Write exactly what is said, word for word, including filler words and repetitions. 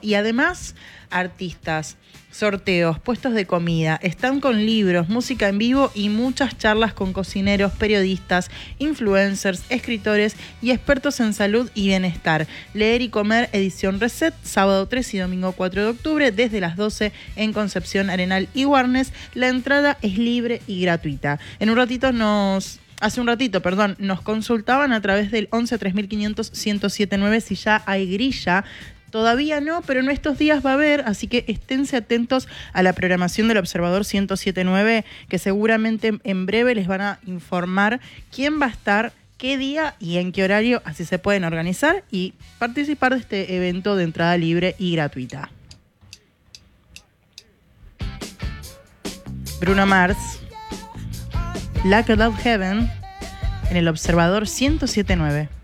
y además artistas, sorteos, puestos de comida, están con libros, música en vivo y muchas charlas con cocineros, periodistas, influencers, escritores y expertos en salud y bienestar. Leer y Comer, edición Reset, sábado tres y domingo cuatro de octubre, desde las doce en Concepción, Arenal y Warnes. La entrada es libre y gratuita. En un ratito nos... Hace un ratito, perdón, nos consultaban a través del once tres mil quinientos ciento siete nueve si ya hay grilla. Todavía no, pero en estos días va a haber, así que esténse atentos a la programación del Observador ciento siete nueve, que seguramente en breve les van a informar quién va a estar, qué día y en qué horario, así se pueden organizar y participar de este evento de entrada libre y gratuita. Bruno Mars, Like a Love Heaven, en el Observador ciento siete nueve.